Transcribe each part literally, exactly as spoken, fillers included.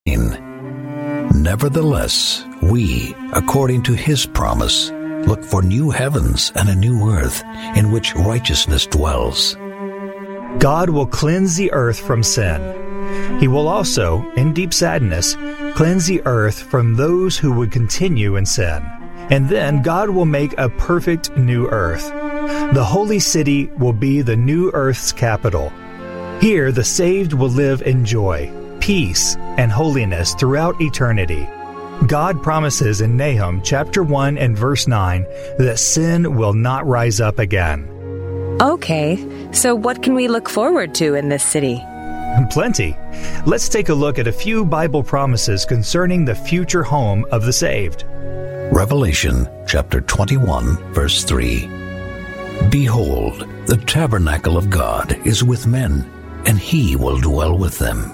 Nevertheless, we, according to his promise, look for new heavens and a new earth in which righteousness dwells. God will cleanse the earth from sin. He will also, in deep sadness, cleanse the earth from those who would continue in sin. And then God will make a perfect new earth. The holy city will be the new earth's capital. Here the saved will live in joy, peace, and holiness throughout eternity. God promises in Nahum chapter one and verse nine that sin will not rise up again. Okay, so what can we look forward to in this city? Plenty. Let's take a look at a few Bible promises concerning the future home of the saved. Revelation chapter twenty-one, verse three. Behold, the tabernacle of God is with men, and he will dwell with them.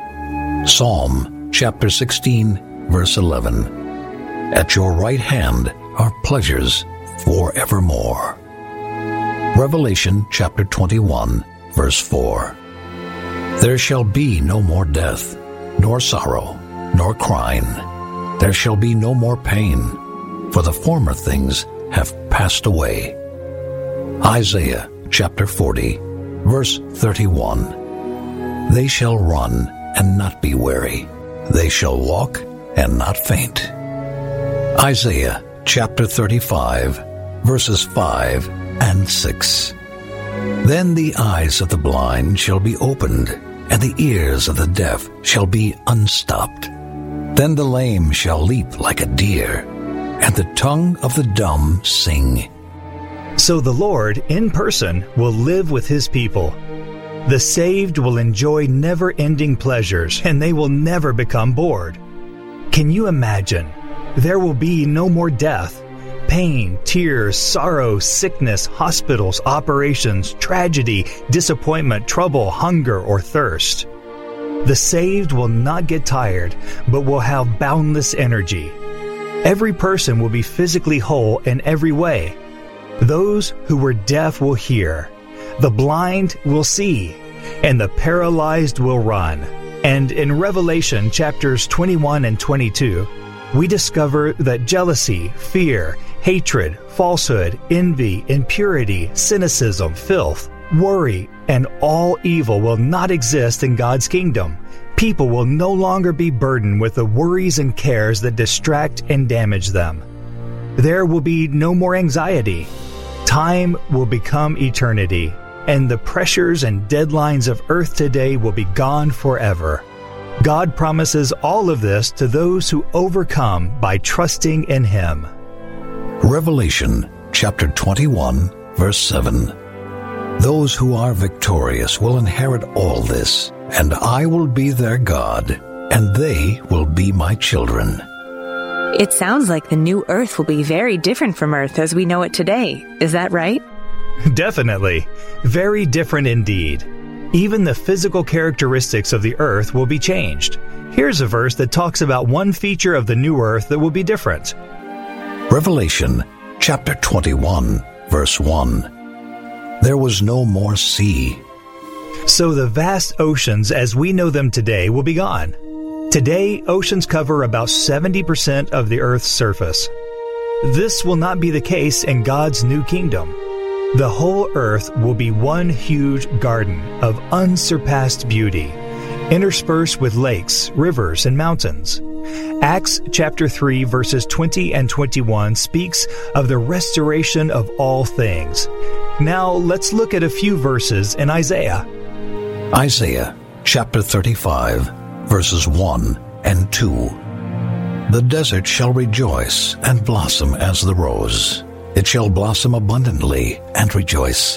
Psalm chapter sixteen, verse eleven. At your right hand are pleasures forevermore. Revelation chapter twenty-one, verse four. There shall be no more death, nor sorrow, nor crying. There shall be no more pain, for the former things have passed away. Isaiah chapter forty, verse thirty-one. They shall run and not be weary. They shall walk and not faint. Isaiah chapter thirty-five, verses five and six. Then the eyes of the blind shall be opened, and the ears of the deaf shall be unstopped. Then the lame shall leap like a deer, and the tongue of the dumb sing. So the Lord, in person, will live with his people. The saved will enjoy never-ending pleasures, and they will never become bored. Can you imagine? There will be no more death, pain, tears, sorrow, sickness, hospitals, operations, tragedy, disappointment, trouble, hunger, or thirst. The saved will not get tired, but will have boundless energy. Every person will be physically whole in every way. Those who were deaf will hear, the blind will see, and the paralyzed will run. And in Revelation chapters twenty-one and twenty-two, we discover that jealousy, fear, hatred, falsehood, envy, impurity, cynicism, filth, worry, and all evil will not exist in God's kingdom. People will no longer be burdened with the worries and cares that distract and damage them. There will be no more anxiety. Time will become eternity, and the pressures and deadlines of earth today will be gone forever. God promises all of this to those who overcome by trusting in Him. Revelation chapter twenty-one, verse seven. Those who are victorious will inherit all this, and I will be their God, and they will be my children. It sounds like the new earth will be very different from earth as we know it today. Is that right? Definitely. Very different indeed. Even the physical characteristics of the earth will be changed. Here's a verse that talks about one feature of the new earth that will be different. Revelation chapter twenty-one, verse one. There was no more sea. So the vast oceans as we know them today will be gone. Today, oceans cover about seventy percent of the earth's surface. This will not be the case in God's new kingdom. The whole earth will be one huge garden of unsurpassed beauty, interspersed with lakes, rivers, and mountains. Acts chapter three verses twenty and twenty-one speaks of the restoration of all things. Now let's look at a few verses in Isaiah. Isaiah chapter thirty-five, verses one and two. The desert shall rejoice and blossom as the rose. It shall blossom abundantly and rejoice.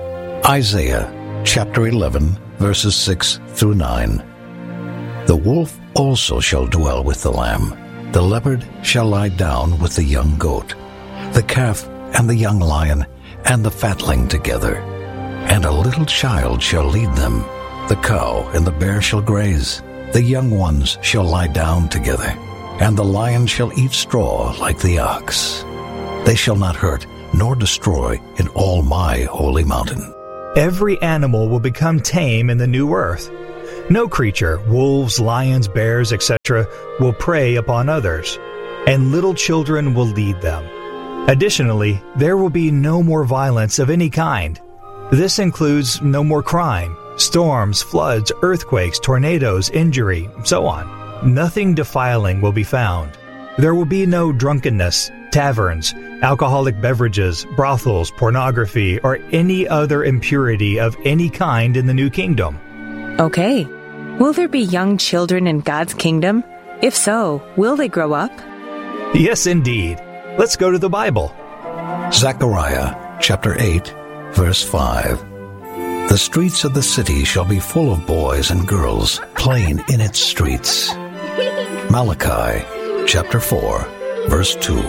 Isaiah chapter eleven, verses six through nine. The wolf also shall dwell with the lamb. The leopard shall lie down with the young goat. The calf and the young lion and the fatling together. And a little child shall lead them. The cow and the bear shall graze. The young ones shall lie down together. And the lion shall eat straw like the ox. They shall not hurt nor destroy in all my holy mountain. Every animal will become tame in the new earth. No creature, wolves, lions, bears, et cetera, will prey upon others, and little children will lead them. Additionally, there will be no more violence of any kind. This includes no more crime, storms, floods, earthquakes, tornadoes, injury, so on. Nothing defiling will be found. There will be no drunkenness, taverns, alcoholic beverages, brothels, pornography, or any other impurity of any kind in the new kingdom. Okay. Will there be young children in God's kingdom? If so, will they grow up? Yes, indeed. Let's go to the Bible. Zechariah chapter eight, verse five. The streets of the city shall be full of boys and girls playing in its streets. Malachi chapter four, verse two.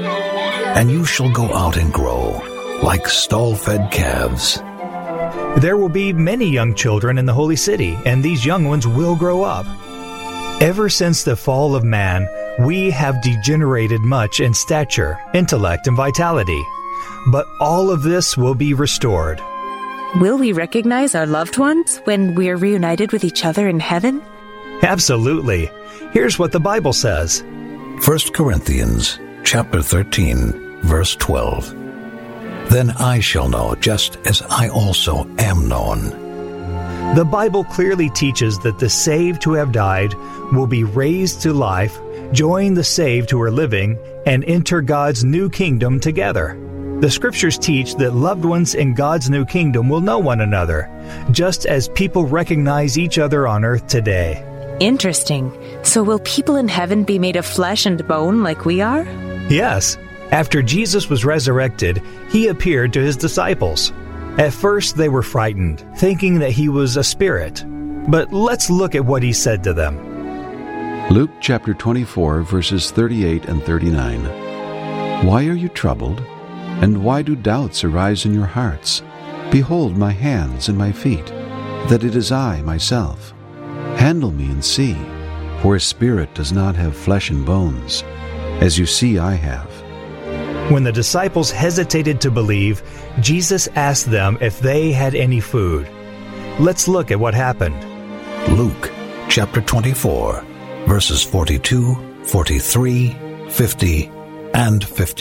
And you shall go out and grow like stall-fed calves. There will be many young children in the holy city, and these young ones will grow up. Ever since the fall of man, we have degenerated much in stature, intellect, and vitality. But all of this will be restored. Will we recognize our loved ones when we're reunited with each other in heaven? Absolutely. Here's what the Bible says. First Corinthians chapter thirteen, verse twelve. Then I shall know, just as I also am known. The Bible clearly teaches that the saved who have died will be raised to life, join the saved who are living, and enter God's new kingdom together. The Scriptures teach that loved ones in God's new kingdom will know one another, just as people recognize each other on earth today. Interesting. So will people in heaven be made of flesh and bone like we are? Yes. After Jesus was resurrected, he appeared to his disciples. At first they were frightened, thinking that he was a spirit. But let's look at what he said to them. Luke chapter twenty-four, verses thirty-eight and thirty-nine. Why are you troubled? And why do doubts arise in your hearts? Behold my hands and my feet, that it is I myself. Handle me and see, for a spirit does not have flesh and bones, as you see I have. When the disciples hesitated to believe, Jesus asked them if they had any food. Let's look at what happened. Luke chapter twenty-four, verses forty-two, forty-three, fifty, and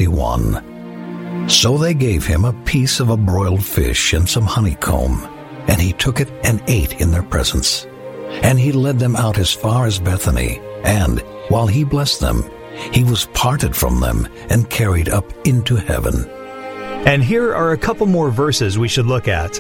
fifty-one. So they gave him a piece of a broiled fish and some honeycomb, and he took it and ate in their presence. And he led them out as far as Bethany, and, while he blessed them, he was parted from them and carried up into heaven. And here are a couple more verses we should look at.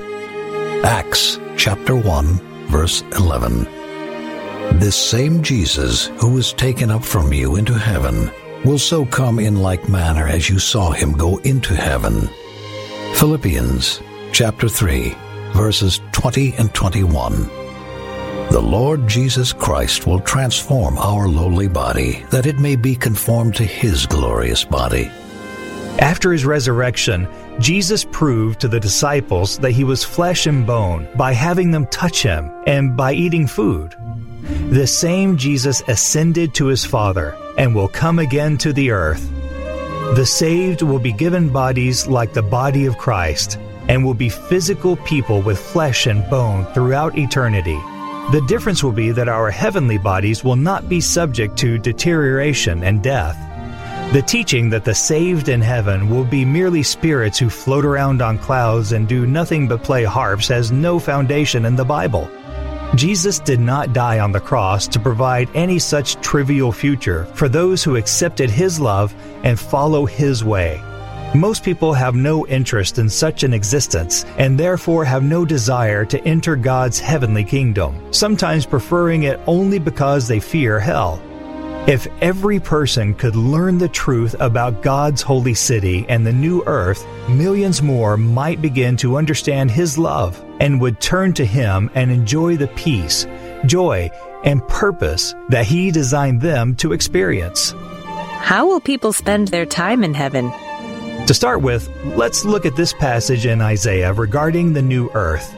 Acts chapter one, verse eleven. This same Jesus, who was taken up from you into heaven, will so come in like manner as you saw him go into heaven. Philippians chapter three, verses twenty and twenty-one. The Lord Jesus Christ will transform our lowly body, that it may be conformed to his glorious body. After his resurrection, Jesus proved to the disciples that he was flesh and bone by having them touch him and by eating food. The same Jesus ascended to his Father and will come again to the earth. The saved will be given bodies like the body of Christ and will be physical people with flesh and bone throughout eternity. The difference will be that our heavenly bodies will not be subject to deterioration and death. The teaching that the saved in heaven will be merely spirits who float around on clouds and do nothing but play harps has no foundation in the Bible. Jesus did not die on the cross to provide any such trivial future for those who accepted his love and follow his way. Most people have no interest in such an existence and therefore have no desire to enter God's heavenly kingdom, sometimes preferring it only because they fear hell. If every person could learn the truth about God's holy city and the new earth, millions more might begin to understand his love and would turn to him and enjoy the peace, joy, and purpose that he designed them to experience. How will people spend their time in heaven? To start with, let's look at this passage in Isaiah regarding the new earth.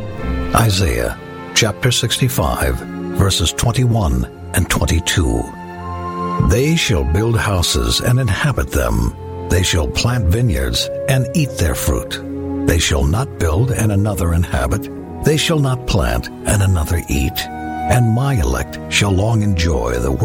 Isaiah chapter sixty-five, verses twenty-one and twenty-two. They shall build houses and inhabit them. They shall plant vineyards and eat their fruit. They shall not build and another inhabit. They shall not plant and another eat. and my elect shall long enjoy the